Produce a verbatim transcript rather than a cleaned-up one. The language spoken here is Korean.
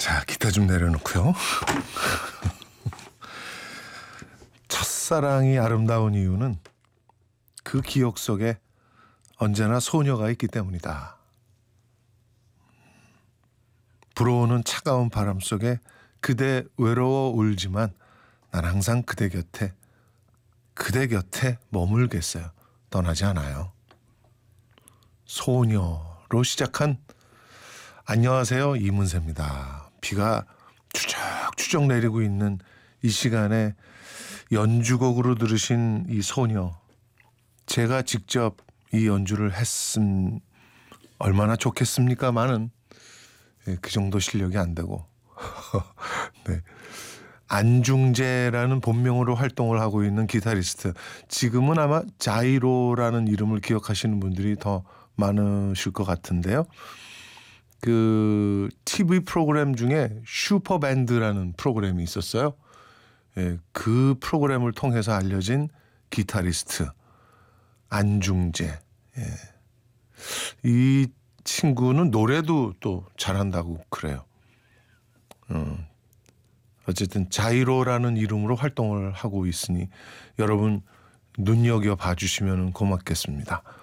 자, 기타 좀 내려놓고요. 첫사랑이 아름다운 이유는 그 기억 속에 언제나 소녀가 있기 때문이다. 불어오는 차가운 바람 속에 그대 외로워 울지만 난 항상 그대 곁에 그대 곁에 머물겠어요. 떠나지 않아요. 소녀로 시작한 안녕하세요, 이문세입니다. 비가 추적추적 내리고 있는 이 시간에 연주곡으로 들으신 이 소녀, 제가 직접 이 연주를 했음 얼마나 좋겠습니까마는 그 정도 실력이 안 되고 네. 안중재라는 본명으로 활동을 하고 있는 기타리스트, 지금은 아마 자이로라는 이름을 기억하시는 분들이 더 많으실 것 같은데요. 그 티비 프로그램 중에 슈퍼밴드라는 프로그램이 있었어요. 예, 그 프로그램을 통해서 알려진 기타리스트 안중재. 예. 이 친구는 노래도 또 잘한다고 그래요. 음, 어쨌든 자이로라는 이름으로 활동을 하고 있으니 여러분 눈여겨 봐주시면 고맙겠습니다.